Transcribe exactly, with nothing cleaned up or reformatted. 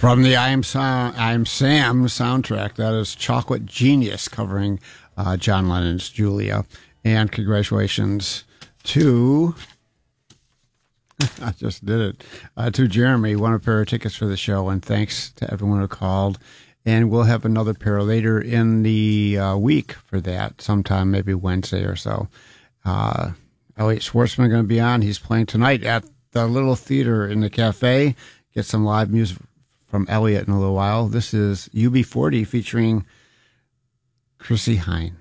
From the I Am, Sam, I Am Sam soundtrack, that is Chocolate Genius covering uh, John Lennon's Julia. And congratulations to, I just did it, uh, to Jeremy, won a pair of tickets for the show. And thanks to everyone who called. And we'll have another pair later in the uh, week for that, sometime maybe Wednesday or so. Uh, Elliot Schwartzman going to be on. He's playing tonight at the Little Theater in the Cafe. Get some live music from Elliot in a little while. This is U B forty featuring Chrissie Hynde.